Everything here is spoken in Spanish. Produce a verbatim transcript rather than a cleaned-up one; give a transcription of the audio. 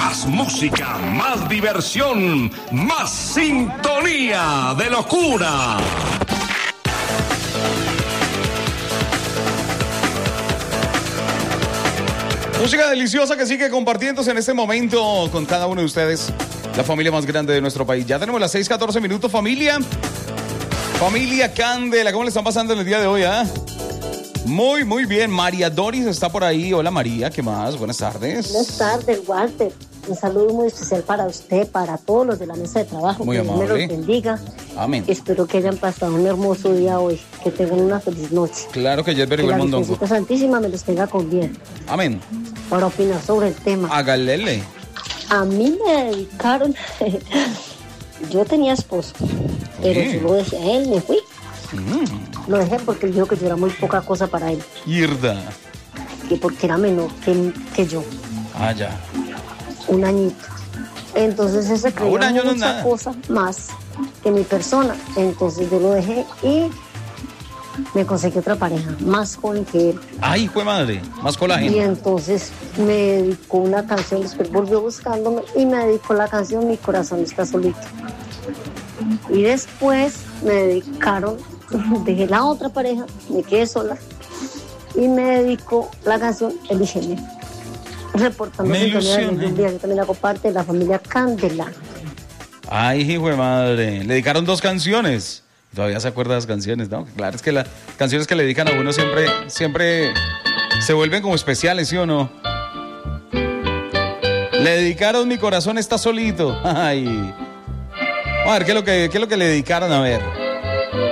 Más música, más diversión, más sintonía de locura. Música deliciosa que sigue compartiéndose en este momento con cada uno de ustedes, la familia más grande de nuestro país. Ya tenemos las seis catorce minutos, familia. Familia Candela, ¿cómo le están pasando en el día de hoy, ah? ¿eh? Muy, muy bien. María Doris está por ahí. Hola, María, ¿qué más? Buenas tardes. Buenas tardes, Walter. Un saludo muy especial para usted, para todos los de la mesa de trabajo. Muy que amable. Dios me los bendiga. Amén. Espero que hayan pasado un hermoso día hoy. Que tengan una feliz noche. Claro que ya es Que la Mondongo. Virgencita Santísima me los tenga con bien. Amén. Para opinar sobre el tema. Hágale. A mí me dedicaron... Yo tenía esposo, pero Sí. yo lo dejé a él, me fui. Mm. Lo dejé porque él dijo que yo era muy poca cosa para él. Irda. Que porque era menor que, que yo. Ah, ya. Un añito. Entonces ese creía un año no es mucha nada. cosa más que mi persona. Entonces yo lo dejé y me conseguí otra pareja más joven que él. Ay, hijo de madre. Más colágeno. Y entonces me dedicó una canción, después volvió buscándome y me dedicó la canción Mi corazón está solito. Y después me dedicaron, dejé la otra pareja, me quedé sola y me dedicó la canción Elígeme. Reportando Me sintonía de ilusiona. un día, yo también hago parte de la familia Candela. Ay, hijo de madre. Le dedicaron dos canciones. Todavía se acuerda de las canciones, ¿no? Claro, es que las canciones que le dedican a uno siempre, siempre se vuelven como especiales, ¿sí o no? Le dedicaron Mi corazón está solito. Ay. A ver, ¿qué es lo que, qué es lo que le dedicaron? A ver.